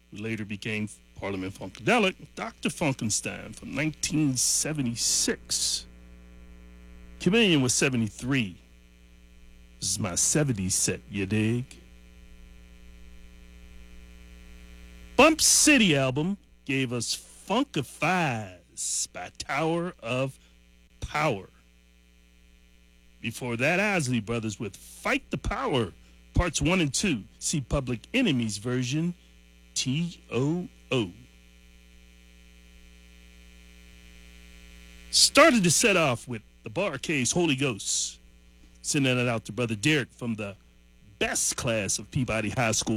who later became Parliament Funkadelic, Dr. Funkenstein from 1976. Chameleon was 73. This is my 70s set, you dig? Bump City album gave us Funkifies by Tower of Power. Before that, Isley Brothers with Fight the Power, parts 1 and 2. See Public Enemy's version, T.O.O. Started to set off with the Bar-Kays Holy Ghost. Sending it out to Brother Derek from the best class of Peabody High School.